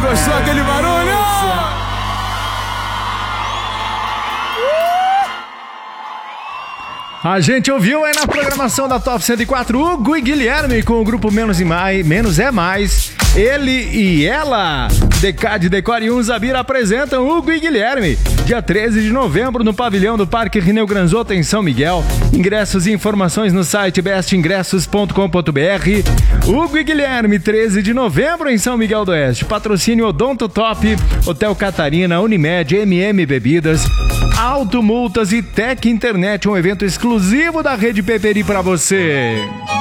Gostou aquele barulho? A gente ouviu aí na programação da Top 104 Hugo e Guilherme com o grupo Menos é Mais. Ele e ela, Decade Decore e Zabira apresentam Hugo e Guilherme. Dia 13 de novembro no pavilhão do Parque Rineu Granzotto em São Miguel. Ingressos e informações no site bestingressos.com.br. Hugo e Guilherme, 13 de novembro em São Miguel do Oeste. Patrocínio Odonto Top, Hotel Catarina, Unimed, MM Bebidas, Automultas e Tec Internet, um evento exclusivo da Rede Peperi para você.